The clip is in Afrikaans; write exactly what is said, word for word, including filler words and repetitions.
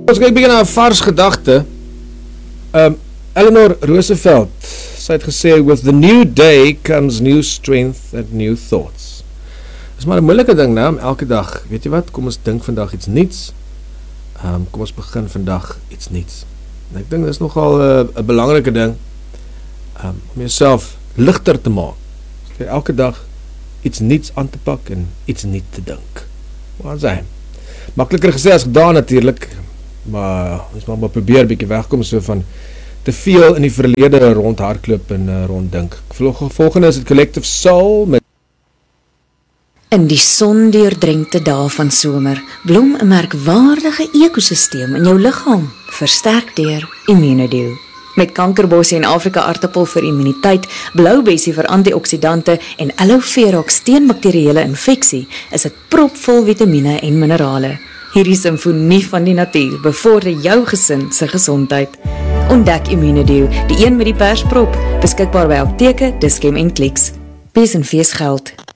Ons kyk begin na 'n vars gedagte. Um, Eleanor Roosevelt, sy het gesê, with the new day comes new strength and new thoughts. Dis maar 'n moeilike ding, nou, elke dag, weet jy wat, kom ons dink vandag iets niets, um, kom ons begin vandag iets niets. En ek dink dis nogal 'n uh, belangrike ding, um, om jouself ligter te maak, so elke dag iets niets aan te pak en iets niet te dink. Waar is hy? Makliker gesê as gedaan natuurlik, maar ons mag maar probeer bietjie wegkom so van te veel in die verlede rond hardloop en uh, rond dink. Volgende is het Collective Soul met In die sondeurdrenkte dae van somer blom 'n merkwaardige ekosisteem in jou liggaam, versterk deur Immunodew. Met kankerbossie en Afrika aartappel vir immuniteit, bloubessie vir antioksidante en aloe vera teen bakterieële infeksie, is dit propvol vitamiene en minerale. Hierdie simfonie van die natuur bevorder jou gesin se gesondheid. Ontdek Immunodew, die een met die persprop, beskikbaar by apteke, Dischem en Clicks. Besenfees geld.